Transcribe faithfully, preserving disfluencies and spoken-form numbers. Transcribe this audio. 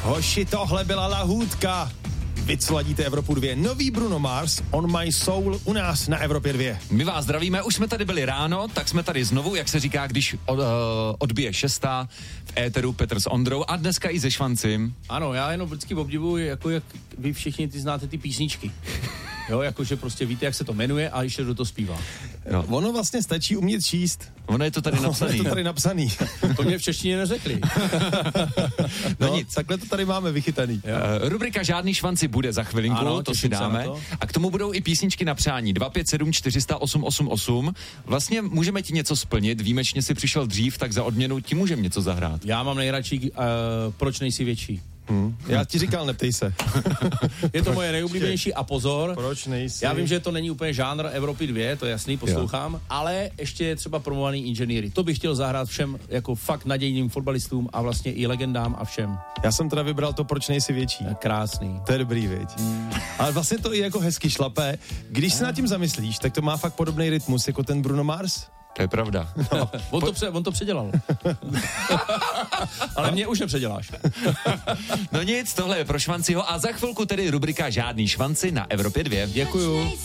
Hoši, tohle byla lahůdka. Vy co ladíte Evropu dvě. Nový Bruno Mars, On My Soul u nás na Evropě dvě. My vás zdravíme, už jsme tady byli ráno, tak jsme tady znovu, jak se říká, když od, uh, odbije šestá v éteru Petr s Ondrou a dneska i se Švancim. Ano, já jenom vždycky obdivuji, jako jak vy všichni ty znáte ty písničky. Jo, jakože prostě víte, jak se to jmenuje a ještě do toho zpívá. No. Ono vlastně stačí umět číst. Ono je to tady napsaný. Ono je to tady napsaný. To mě v češtině neřekli. No, no nic, takhle to tady máme vychytaný. Uh, rubrika Žádný švanci bude za chvilinku, ano, to si dáme. To. A k tomu budou i písničky na přání. dva pět sedm čtyři nula nula osm osm osm. Vlastně můžeme ti něco splnit, výjimečně si přišel dřív, tak za odměnu ti můžeme něco zahrát. Já mám nejradši, uh, proč nejsi větší. Hmm. Já ti říkal, neptej se. Je to moje nejoblíbenější a pozor. Proč nejsi? Já vím, že to není úplně žánr Evropy dvě, to je jasný, poslouchám, jo. Ale ještě je třeba promovaný inženýry. To bych chtěl zahrát všem jako fakt nadějným fotbalistům a vlastně i legendám a všem. Já jsem teda vybral to, proč nejsi větší. Krásný. To je dobrý, viď? Hmm. Ale vlastně to i jako hezky šlapé. Když se nad tím zamyslíš, tak to má fakt podobný rytmus jako ten Bruno Mars. To je pravda. No, on, to pře- on to předělal. Ale mě už nepředěláš. No nic, tohle je pro Švanciho a za chvilku tedy rubrika Žádný švanci na Evropě dvě. Děkuju.